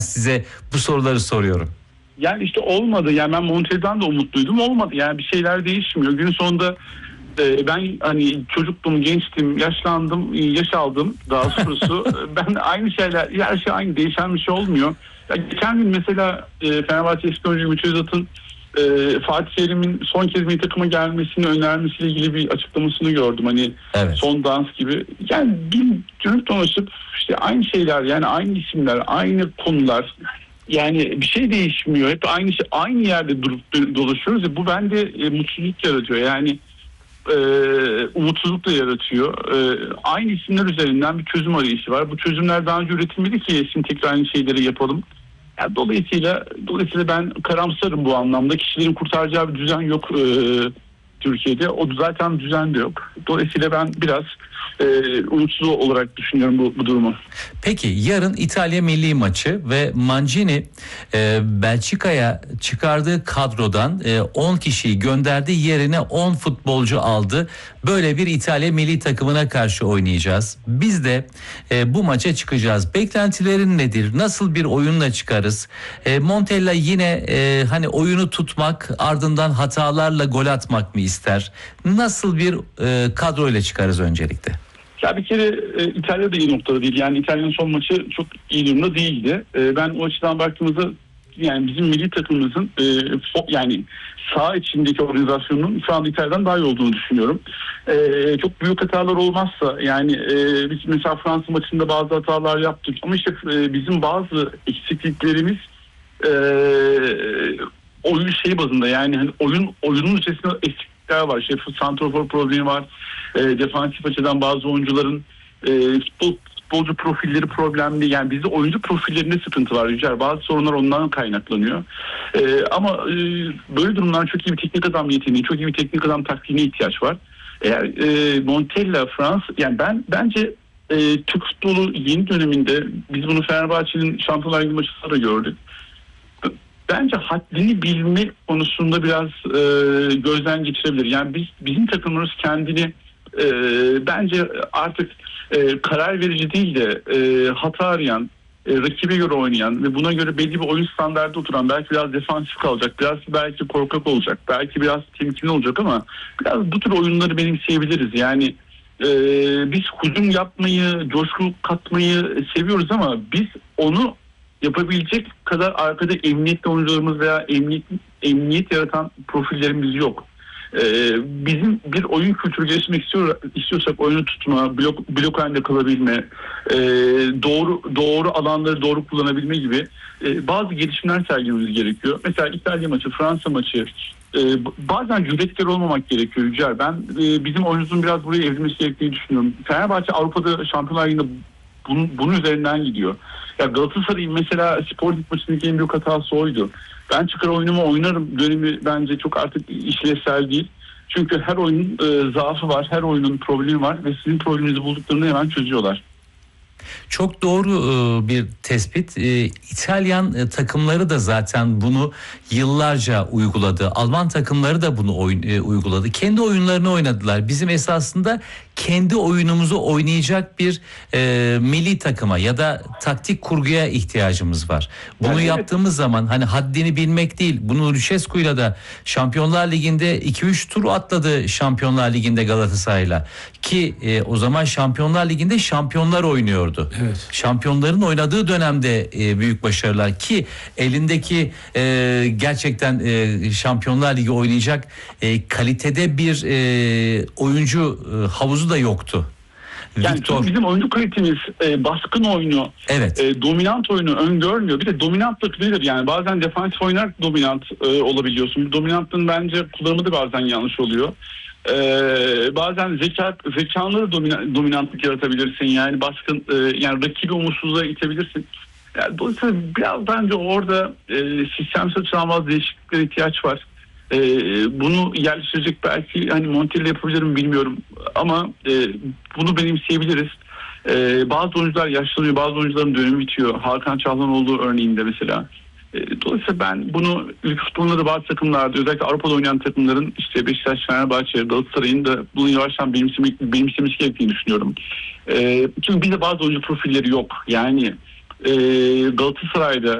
size bu soruları soruyorum. Yani işte olmadı. Yani ben Montella'dan da umutluydum. Olmadı. Yani bir şeyler değişmiyor. Gün sonunda ben hani çocuktum, gençtim, yaşlandım, yaş aldım daha doğrusu. Ben aynı şeyler, her şey aynı. Değişen bir şey olmuyor. Ya geçen gün mesela Fenerbahçe eski oyuncu Ümit Özdağ'ın Fatih Terim'in son kez milli takıma gelmesini önermesiyle ilgili bir açıklamasını gördüm. Hani Evet. son dans gibi. Yani bir dönüp dolaşıp işte aynı şeyler, yani aynı isimler, aynı konular. Yani bir şey değişmiyor. Hep aynı şey, aynı yerde durup dolaşıyoruz. Bu bende mutsuzluk yaratıyor. Yani umutsuzluk da yaratıyor. Aynı isimler üzerinden bir çözüm arayışı var. Bu çözümler daha önce üretilmedi ki şimdi tekrar aynı şeyleri yapalım. Yani dolayısıyla ben karamsarım bu anlamda. Kişilerin kurtaracağı bir düzen yok Türkiye'de. O zaten düzen de yok. Dolayısıyla ben biraz umutsuz olarak düşünüyorum bu durumu. Peki yarın İtalya milli maçı ve Mancini Belçika'ya çıkardığı kadrodan 10 kişiyi gönderdi, yerine 10 futbolcu aldı. Böyle bir İtalya milli takımına karşı oynayacağız. Biz de bu maça çıkacağız. Beklentilerin nedir? Nasıl bir oyunla çıkarız? Montella yine hani oyunu tutmak, ardından hatalarla gol atmak mı ister? Nasıl bir kadroyla çıkarız öncelikle? Ya bir kere İtalya da iyi noktada değil. Yani İtalya'nın son maçı çok iyi durumda değildi. Ben o açıdan baktığımızda yani bizim milli takımımızın yani saha içindeki organizasyonun şu anda İtalya'dan daha iyi olduğunu düşünüyorum. Çok büyük hatalar olmazsa yani biz mesela Fransa maçında bazı hatalar yaptık ama işte bizim bazı eksikliklerimiz oyun bazında, yani hani oyunun içerisinde eksiklikler var. Santrafor problemi var. Defansif açıdan bazı oyuncuların futbolcu profilleri problemli. Yani bizde oyuncu profillerinde sıkıntı var Yücel. Bazı sorunlar ondan kaynaklanıyor. Ama böyle durumlar çok iyi bir teknik adam yeteneği, çok iyi bir teknik adam taktiğine ihtiyaç var. Eğer Montella Fransa, yani bence Türk futbolu yeni döneminde, biz bunu Fenerbahçe'nin Şampiyonlar Ligi maçında da gördük. Bence haddini bilme konusunda biraz gözden geçirebilir. Yani bizim takımımız kendini bence artık karar verici değil de hata arayan, rakibe göre oynayan ve buna göre belli bir oyun standardı oturan, belki biraz defansif kalacak, biraz belki korkak olacak, belki biraz temkinli olacak ama biraz bu tür oyunları benimseyebiliriz. Yani biz hücum yapmayı, coşku katmayı seviyoruz ama biz onu yapabilecek kadar arkada emniyetli oyuncularımız veya emniyet yaratan profillerimiz yok. Bizim bir oyun kültürü geliştirmek istiyorsak oyunu tutma, blok halinde kalabilme, doğru alanları doğru kullanabilme gibi bazı gelişimler sergilememiz gerekiyor. Mesela İtalya maçı, Fransa maçı, bazen cüretkar olmamak gerekiyor Yücel. Ben bizim oyuncumuzun biraz buraya evrilmesi gerektiğini düşünüyorum. Fenerbahçe Avrupa'da Şampiyonlar Ligi'nde bunun üzerinden gidiyor. Ya Galatasaray'ın mesela Spor Lig maçındaki en büyük hatası oydu. Ben çıkar oyunumu oynarım dönemi bence çok artık işlevsel değil. Çünkü her oyunun zaafı var, her oyunun problemi var ve sizin probleminizi bulduklarını hemen çözüyorlar. Çok doğru bir tespit. İtalyan takımları da zaten bunu yıllarca uyguladı. Alman takımları da bunu uyguladı. Kendi oyunlarını oynadılar. Bizim esasında kendi oyunumuzu oynayacak bir milli takıma ya da taktik kurguya ihtiyacımız var. Bunu yani yaptığımız zaman hani haddini bilmek değil. Bunu Lucescu'yla da Şampiyonlar Ligi'nde 2-3 tur atladı Şampiyonlar Ligi'nde Galatasaray'la. Ki o zaman Şampiyonlar Ligi'nde şampiyonlar oynuyordu. Evet. Şampiyonların oynadığı dönemde büyük başarılar, ki elindeki gerçekten Şampiyonlar Ligi oynayacak kalitede bir oyuncu havuzu da yoktu. Yani Victor, bizim oyuncu kalitemiz baskın oyunu, evet, dominant oyunu öngörmüyor. Bir de dominantlık nedir? Yani bazen defansif oynar dominant olabiliyorsun. Dominantlığın bence kullanımı da bazen yanlış oluyor. Bazen zekanla da dominantlık yaratabilirsin. Yani baskın, yani rakibi umutsuzluğa itebilirsin. Yani dolayısıyla biraz bence orada sistemsel açıdan bazı değişikliklere ihtiyaç var. Bunu yerleştirecek belki hani Montella yapabilir mi bilmiyorum ama bunu benimseyebiliriz. Bazı oyuncular yaşlanıyor, bazı oyuncuların dönemi bitiyor. Hakan Çalhanoğlu örneğinde mesela. Dolayısıyla ben bunu ülke futbolunda bazı takımlarda, özellikle Avrupa'da oynayan takımların, işte Beşiktaş, Fenerbahçe, Galatasaray'ın da bunu yavaştan benimsemesi gerektiğini düşünüyorum. Çünkü bizde bazı oyuncu profilleri yok. Yani Galatasaray'da